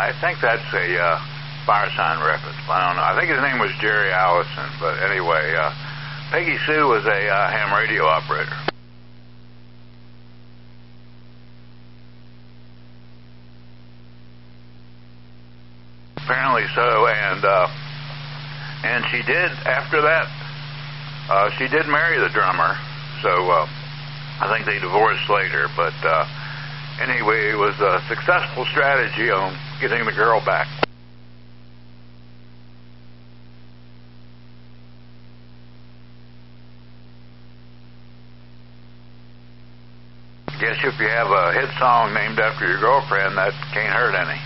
I think that's a Fire Sign reference. I don't know. I think his name was Jerry Allison. But anyway, Peggy Sue was a ham radio operator. Apparently so, and she did, after that, she did marry the drummer. So I think they divorced later. But anyway, it was a successful strategy on getting the girl back. I guess if you have a hit song named after your girlfriend, that can't hurt any.